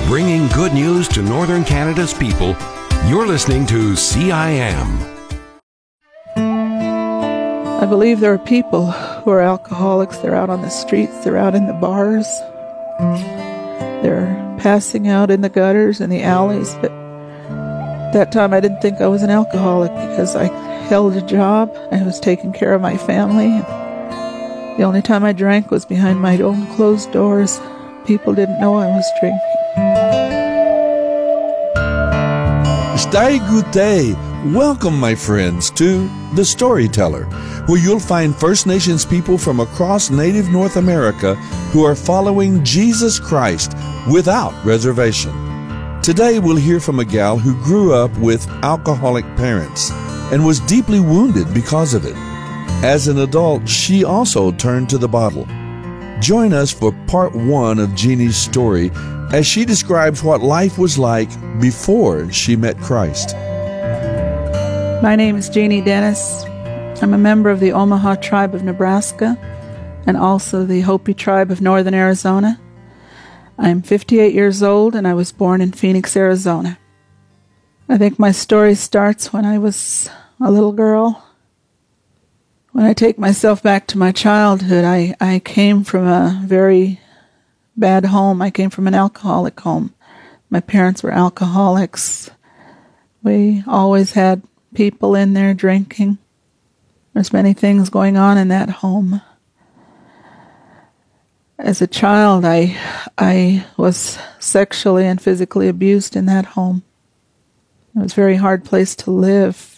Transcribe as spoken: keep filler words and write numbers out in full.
bringing good news to Northern Canada's people. You're listening to C I M. I believe there are people who are alcoholics. They're out on the streets. They're out in the bars. They're passing out in the gutters and the alleys. But that time I didn't think I was an alcoholic because I held a job. I was taking care of my family. The only time I drank was behind my own closed doors. People didn't know I was drinking. Stay good day. Welcome, my friends, to The Storyteller, where you'll find First Nations people from across Native North America who are following Jesus Christ without reservation. Today, we'll hear from a gal who grew up with alcoholic parents and was deeply wounded because of it. As an adult, she also turned to the bottle. Join us for part one of Jeannie's story as she describes what life was like before she met Christ. My name is Jeannie Dennis. I'm a member of the Omaha tribe of Nebraska and also the Hopi tribe of Northern Arizona. I'm fifty-eight years old and I was born in Phoenix, Arizona. I think my story starts when I was a little girl. When I take myself back to my childhood, I, I came from a very bad home. I came from an alcoholic home. My parents were alcoholics. We always had people in there drinking. There's many things going on in that home. As a child, I I was sexually and physically abused in that home. It was a very hard place to live.